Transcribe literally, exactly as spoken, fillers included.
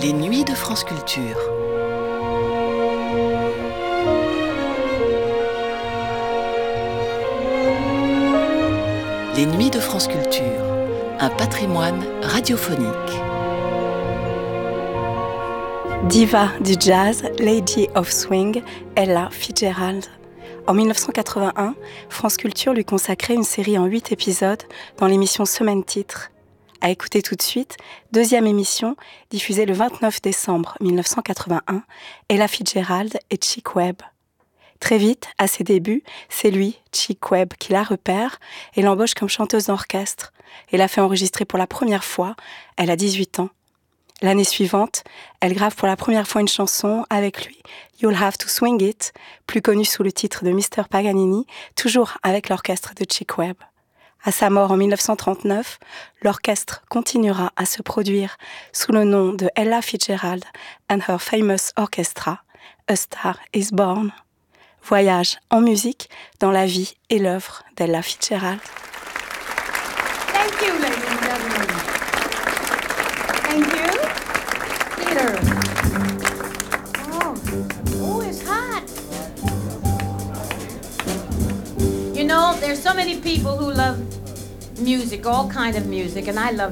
Les nuits de France Culture. Les nuits de France Culture, un patrimoine radiophonique. Diva du jazz, Lady of Swing, Ella Fitzgerald. En dix-neuf cent quatre-vingt-un, France Culture lui consacrait une série en huit épisodes dans l'émission Semaine Titre. À écouter tout de suite, deuxième émission, diffusée le vingt-neuf décembre mille neuf cent quatre-vingt-un, Ella Fitzgerald et Chick Webb. Très vite, à ses débuts, c'est lui, Chick Webb, qui la repère et l'embauche comme chanteuse d'orchestre et la fait enregistrer pour la première fois. Elle a dix-huit ans. L'année suivante, elle grave pour la première fois une chanson avec lui, You'll Have to Swing It, plus connue sous le titre de mister Paganini, toujours avec l'orchestre de Chick Webb. À sa mort en dix-neuf cent trente-neuf, l'orchestre continuera à se produire sous le nom de Ella Fitzgerald and Her Famous Orchestra, A Star is Born. Voyage en musique dans la vie et l'œuvre d'Ella Fitzgerald. Thank you, ladies and gentlemen. Thank you. Peter. Oh, oh, it's hot. You know, there's so many people who love music, all kind of music, and I love